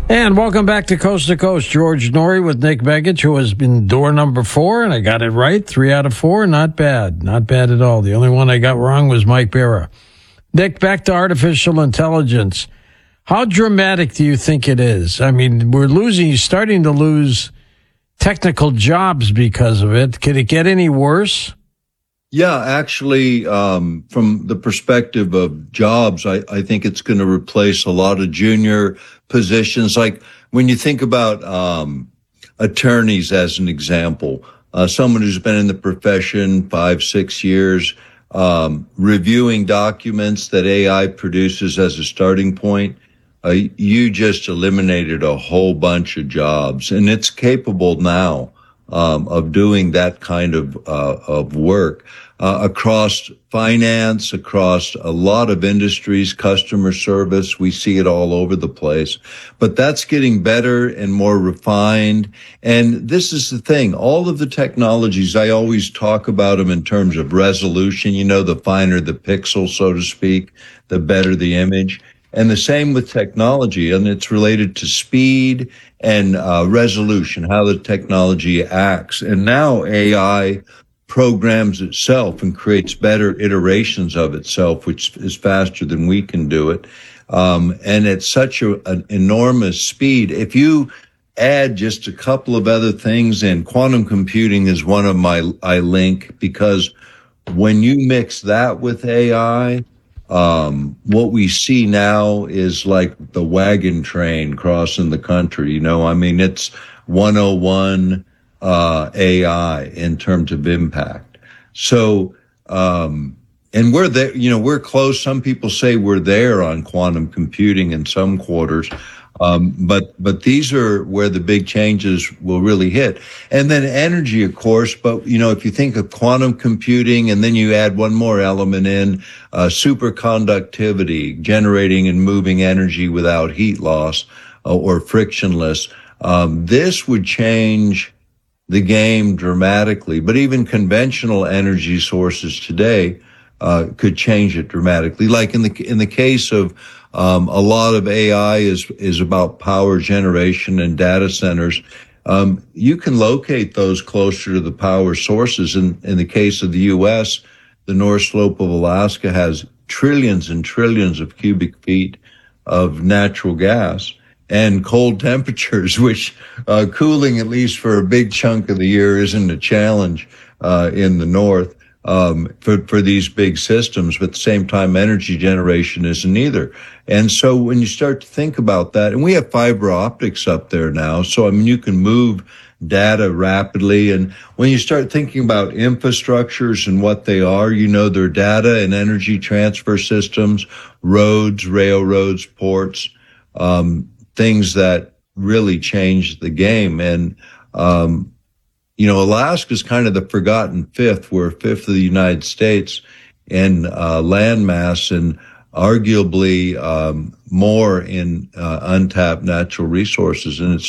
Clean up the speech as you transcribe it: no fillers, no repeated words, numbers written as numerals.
And welcome back to Coast. George Noory with Nick Begich, who has been door number 4, and I got it right. 3 out of 4. Not bad. Not bad at all. The only one I got wrong was Mike Barra. Nick, back to artificial intelligence. How dramatic do you think it is? I mean, starting to lose technical jobs because of it. Could it get any worse? Yeah, actually, from the perspective of jobs, I think it's going to replace a lot of junior positions. Like when you think about attorneys as an example, someone who's been in the profession 5-6 years, reviewing documents that AI produces as a starting point, you just eliminated a whole bunch of jobs, and it's capable now of doing that kind of work across finance, across a lot of industries, customer service. We see it all over the place, but that's getting better and more refined. And this is the thing, all of the technologies, I always talk about them in terms of resolution. You know, the finer the pixel, so to speak, the better the image. And the same with technology, and it's related to speed and resolution, how the technology acts. And now AI programs itself and creates better iterations of itself, which is faster than we can do it. And at such an enormous speed. If you add just a couple of other things in, quantum computing is one of I link, because when you mix that with AI, what we see now is like the wagon train crossing the country. You know, I mean, it's 101 AI in terms of impact. So, and we're there, you know, we're close. Some people say we're there on quantum computing in some quarters. But these are where the big changes will really hit. And then energy, of course. But, you know, if you think of quantum computing and then you add one more element in, superconductivity, generating and moving energy without heat loss, or frictionless, this would change the game dramatically. But even conventional energy sources today, could change it dramatically. Like in the case of, a lot of AI is about power generation and data centers. You can locate those closer to the power sources. In the case of the U.S., the North Slope of Alaska has trillions and trillions of cubic feet of natural gas and cold temperatures, which, cooling, at least for a big chunk of the year, isn't a challenge, in the north. For these big systems, but at the same time, energy generation isn't either. And so when you start to think about that, and we have fiber optics up there now, so I mean, you can move data rapidly. And when you start thinking about infrastructures and what they are, you know, they're data and energy transfer systems, roads, railroads, ports, things that really change the game. And, you know, Alaska is kind of the forgotten fifth. We're a fifth of the United States in land mass, and arguably more in untapped natural resources. And it's